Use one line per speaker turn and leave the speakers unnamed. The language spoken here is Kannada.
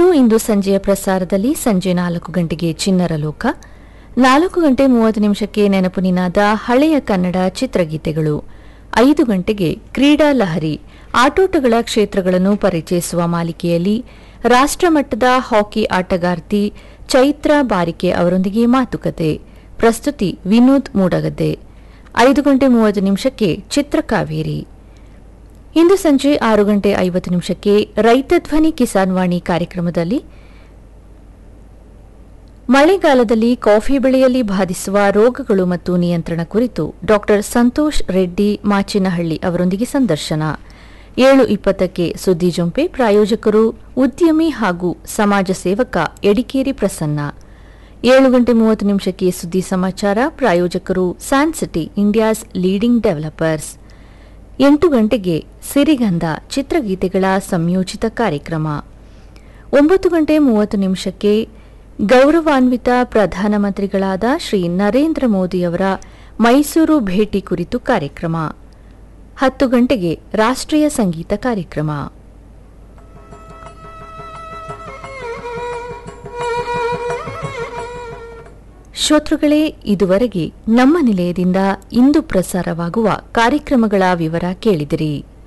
ಇಂದು ಸಂಜೆಯ ಪ್ರಸಾರದಲ್ಲಿ ಸಂಜೆ 4 ಗಂಟೆಗೆ ಚಿಣ್ಣರ ಲೋಕ, 4:30 ನೆನಪು ನಿನಾದ ಹಳೆಯ ಕನ್ನಡ ಚಿತ್ರಗೀತೆಗಳು, 5 ಗಂಟೆಗೆ ಕ್ರೀಡಾ ಲಹರಿ ಆಟೋಟಗಳ ಕ್ಷೇತ್ರಗಳನ್ನು ಪರಿಚಯಿಸುವ ಮಾಲಿಕೆಯಲ್ಲಿ ರಾಷ್ಟ್ರಮಟ್ಟದ ಹಾಕಿ ಆಟಗಾರ್ತಿ ಚೈತ್ರ ಬಾರಿಕೆ ಅವರೊಂದಿಗೆ ಮಾತುಕತೆ. ಪ್ರಸ್ತುತಿ ವಿನೋದ್ ಮೂಡಗದ್ದೆ. 5:30 ಚಿತ್ರಕಾವೇರಿ. ಇಂದು ಸಂಜೆ 6:50 ರೈತ ಧ್ವನಿ ಕಿಸಾನ್ ವಾಣಿ ಕಾರ್ಯಕ್ರಮದಲ್ಲಿ ಮಳೆಗಾಲದಲ್ಲಿ ಕಾಫಿ ಬೆಳೆಯಲ್ಲಿ ಬಾಧಿಸುವ ರೋಗಗಳು ಮತ್ತು ನಿಯಂತ್ರಣ ಕುರಿತು ಡಾ ಸಂತೋಷ್ ರೆಡ್ಡಿ ಮಾಚಿನಹಳ್ಳಿ ಅವರೊಂದಿಗೆ ಸಂದರ್ಶನ. 7:20 ಸುದ್ದಿ ಜೊಂಪೆ, ಪ್ರಾಯೋಜಕರು ಉದ್ಯಮಿ ಹಾಗೂ ಸಮಾಜ ಸೇವಕ ಎಡಿಕೇರಿ ಪ್ರಸನ್ನ. 7:30 ಸುದ್ದಿ ಸಮಾಚಾರ, ಪ್ರಾಯೋಜಕರು ಸ್ಯಾನ್ಸಿಟಿ ಇಂಡಿಯಾಸ್ ಲೀಡಿಂಗ್ ಡೆವಲಪರ್ಸ್. 8 ಗಂಟೆಗೆ ಸಿರಿಗಂಧ ಚಿತ್ರಗೀತೆಗಳ ಸಂಯೋಜಿತ ಕಾರ್ಯಕ್ರಮ. 9:30 ಗೌರವಾನ್ವಿತ ಪ್ರಧಾನಮಂತ್ರಿಗಳಾದ ಶ್ರೀ ನರೇಂದ್ರ ಮೋದಿಯವರ ಮೈಸೂರು ಭೇಟಿ ಕುರಿತು ಕಾರ್ಯಕ್ರಮ. 10 ಗಂಟೆಗೆ ರಾಷ್ಟ್ರೀಯ ಸಂಗೀತ ಕಾರ್ಯಕ್ರಮ. ಶ್ರೋತೃಗಳೇ, ಇದುವರೆಗೆ ನಮ್ಮ ನಿಲಯದಿಂದ ಇಂದು ಪ್ರಸಾರವಾಗುವ ಕಾರ್ಯಕ್ರಮಗಳ ವಿವರ ಕೇಳಿದಿರಿ.